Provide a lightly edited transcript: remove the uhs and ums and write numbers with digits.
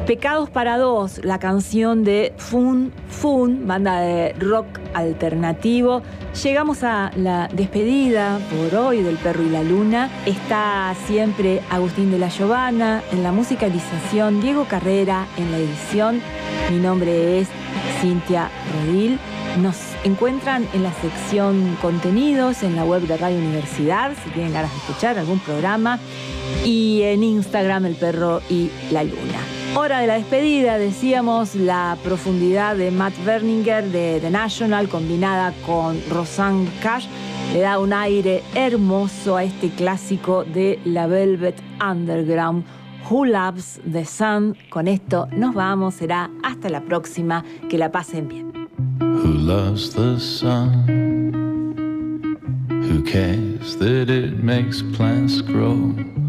Pecados para dos, la canción de Fun Fun, banda de rock alternativo. Llegamos a la despedida por hoy del Perro y la Luna. Está siempre Agustín de la Giovanna en la musicalización, Diego Carrera en la edición. Mi nombre es Cintia Rodil. Nos encuentran en la sección contenidos en la web de Radio Universidad, si tienen ganas de escuchar algún programa, y en Instagram El Perro y la Luna. Hora de la despedida, decíamos, la profundidad de Matt Berninger de The National combinada con Rosanne Cash le da un aire hermoso a este clásico de la Velvet Underground, Who Loves the Sun. Con esto nos vamos, será hasta la próxima, que la pasen bien. Who loves the sun? Who cares that it makes plants grow?